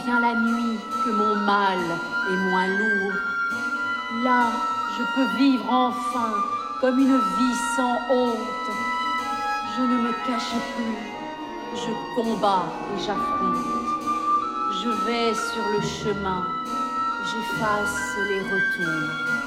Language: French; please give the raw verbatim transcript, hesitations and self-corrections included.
vient la nuit que mon mal est moins lourd. Là, je peux vivre enfin comme une vie sans honte. Je ne me cache plus, je combats et j'affronte. Je vais sur le chemin, j'efface les retours.